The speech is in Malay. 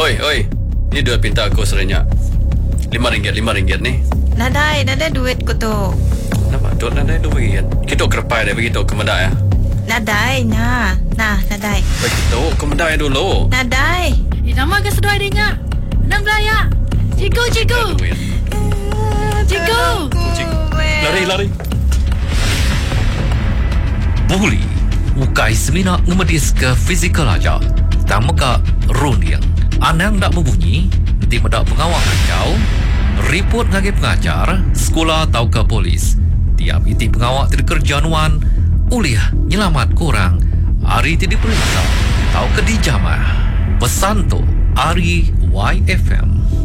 Oi. Ni duit pinta aku serenyak. RM5 ni. Nadai duit ko tu. Kenapa? Duk nadai duit. Kita kerepai dah begitu ke medai ya. Nadai, nadai. Begitu ke medai dulu. Nadai. Nama ke sedoi dengar. Nang belaya. Cikgu. Cikgu. Lari. Buli ukai semina ngemedis ke fizikal aja. Tak meka runiang. Anang tak berbunyi, nanti medak pengawal kacau. Report ngagi pengajar, sekolah atau ke polis. Tiap iti pengawal terkerjanuan, uliah nyelamat korang. Hari tidak diperiksa, atau ke dijamah. Pesan tu, Ari YFM.